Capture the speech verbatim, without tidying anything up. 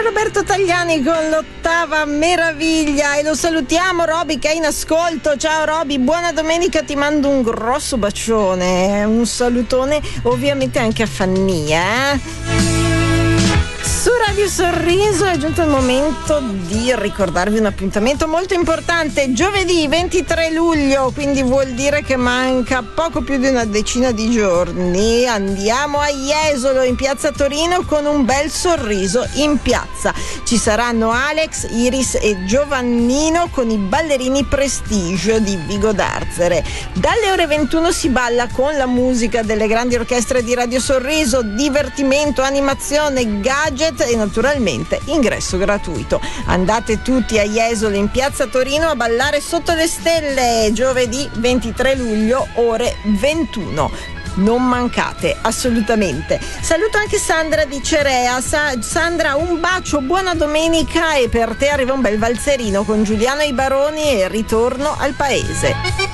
Roberto Tagliani con l'ottava meraviglia, e lo salutiamo Roby che è in ascolto. Ciao Roby, buona domenica, ti mando un grosso bacione, un salutone ovviamente anche a Fannia, eh? Su Radio Sorriso è giunto il momento di ricordarvi un appuntamento molto importante, giovedì ventitré luglio, quindi vuol dire che manca poco più di una decina di giorni. Andiamo a Jesolo, in piazza Torino, con un bel sorriso in piazza. Ci saranno Alex, Iris e Giovannino con i ballerini Prestigio di Vigo d'Arzere. Dalle ore ventuno si balla con la musica delle grandi orchestre di Radio Sorriso, divertimento, animazione, gadget e naturalmente ingresso gratuito. Andate tutti a Jesolo in piazza Torino a ballare sotto le stelle, giovedì ventitré luglio ore ventuno. Non mancate assolutamente. Saluto anche Sandra di Cerea. Sa- Sandra, un bacio, buona domenica, e per te arriva un bel valzerino con Giuliano e i Baroni e Ritorno al paese.